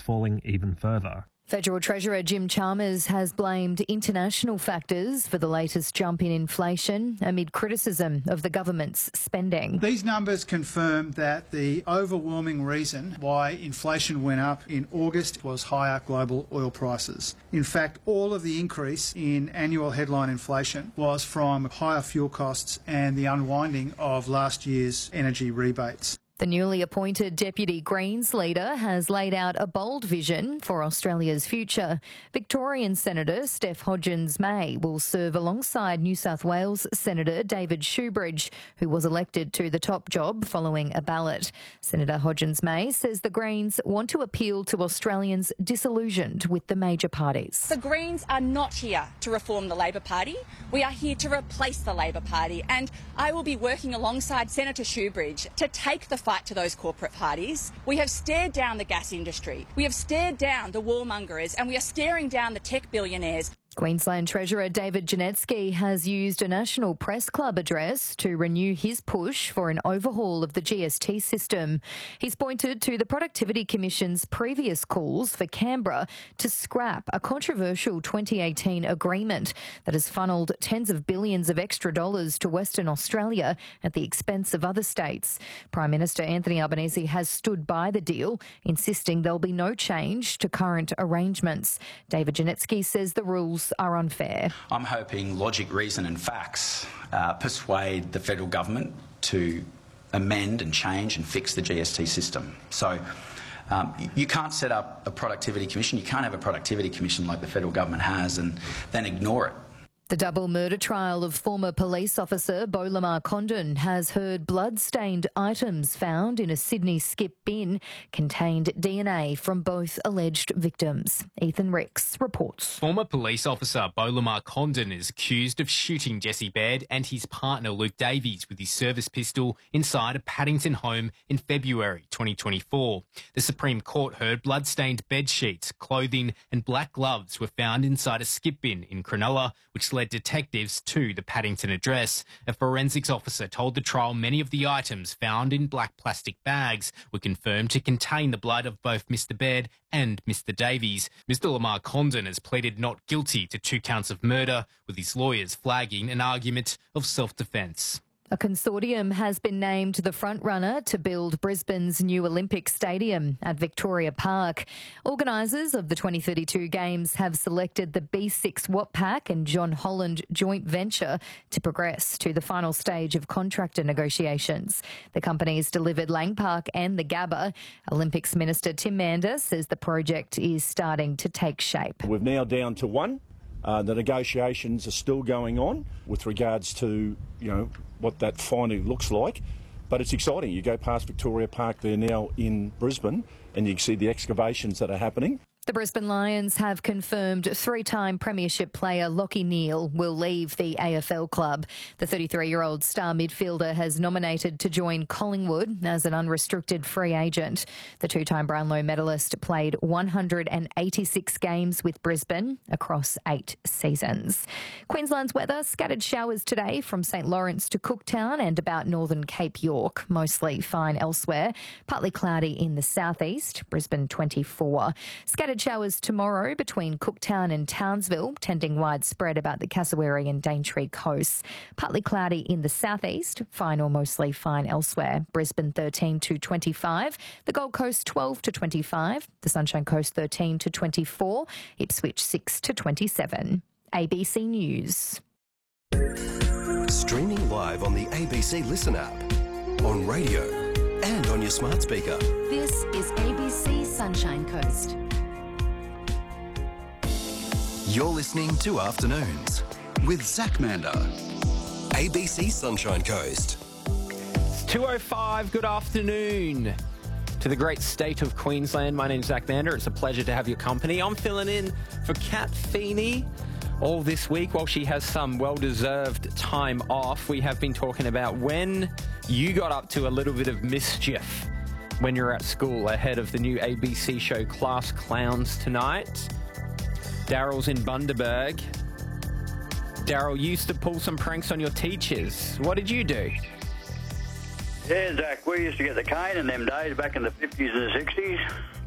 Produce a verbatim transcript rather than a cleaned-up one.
falling even further. Federal Treasurer Jim Chalmers has blamed international factors for the latest jump in inflation amid criticism of the government's spending. These numbers confirm that the overwhelming reason why inflation went up in August was higher global oil prices. In fact, all of the increase in annual headline inflation was from higher fuel costs and the unwinding of last year's energy rebates. The newly appointed Deputy Greens leader has laid out a bold vision for Australia's future. Victorian Senator Steph Hodgins-May will serve alongside New South Wales Senator David Shoebridge, who was elected to the top job following a ballot. Senator Hodgins-May says the Greens want to appeal to Australians disillusioned with the major parties. The Greens are not here to reform the Labor Party. We are here to replace the Labor Party, and I will be working alongside Senator Shoebridge to take the fight to those corporate parties. We have stared down the gas industry, we have stared down the warmongers, and we are staring down the tech billionaires. Queensland Treasurer David Janetsky has used a National Press Club address to renew his push for an overhaul of the G S T system. He's pointed to the Productivity Commission's previous calls for Canberra to scrap a controversial twenty eighteen agreement that has funneled tens of billions of extra dollars to Western Australia at the expense of other states. Prime Minister Anthony Albanese has stood by the deal, insisting there'll be no change to current arrangements. David Janetsky says the rules are unfair. I'm hoping logic, reason and facts uh, persuade the federal government to amend and change and fix the G S T system. So um, you can't set up a productivity commission, you can't have a productivity commission like the federal government has and then ignore it. The double murder trial of former police officer Beau Lamar Condon has heard blood-stained items found in a Sydney skip bin contained D N A from both alleged victims. Ethan Ricks reports. Former police officer Beau Lamar Condon is accused of shooting Jesse Baird and his partner Luke Davies with his service pistol inside a Paddington home in February twenty twenty-four. The Supreme Court heard blood-stained bedsheets, clothing and black gloves were found inside a skip bin in Cronulla, which led detectives to the Paddington address. A forensics officer told the trial many of the items found in black plastic bags were confirmed to contain the blood of both Mister Baird and Mister Davies. Mister Lamar Condon has pleaded not guilty to two counts of murder, with his lawyers flagging an argument of self-defence. A consortium has been named the front-runner to build Brisbane's new Olympic Stadium at Victoria Park. Organisers of the twenty thirty-two Games have selected the B six Watpac and John Holland joint venture to progress to the final stage of contractor negotiations. The companies delivered Lang Park and the Gabba. Olympics Minister Tim Mander says the project is starting to take shape. We're now down to one. Uh, the negotiations are still going on with regards to, you know, what that finally looks like. But it's exciting. You go past Victoria Park, they're now in Brisbane, and you can see the excavations that are happening. The Brisbane Lions have confirmed three-time premiership player Lachie Neale will leave the A F L club. The thirty-three-year-old star midfielder has nominated to join Collingwood as an unrestricted free agent. The two-time Brownlow medalist played one hundred eighty-six games with Brisbane across eight seasons. Queensland's weather, scattered showers today from St Lawrence to Cooktown and about northern Cape York, mostly fine elsewhere. Partly cloudy in the southeast, Brisbane twenty-four. Scattered showers tomorrow between Cooktown and Townsville, tending widespread about the Cassowary and Daintree coasts. Partly cloudy in the southeast, fine or mostly fine elsewhere. Brisbane thirteen to twenty-five, the Gold Coast twelve to twenty-five, the Sunshine Coast thirteen to twenty-four, Ipswich six to twenty-seven. A B C News. Streaming live on the A B C Listen app, on radio and on your smart speaker. This is A B C Sunshine Coast. You're listening to Afternoons with Zach Mander. A B C Sunshine Coast. It's two oh five, good afternoon to the great state of Queensland. My name's Zach Mander. It's a pleasure to have your company. I'm filling in for Kat Feeney all this week while she has some well-deserved time off. We have been talking about when you got up to a little bit of mischief when you're at school ahead of the new A B C show Class Clowns tonight. Daryl's in Bundaberg. Daryl used to pull some pranks on your teachers. What did you do? Yeah, Zach, we used to get the cane in them days back in the fifties and the sixties.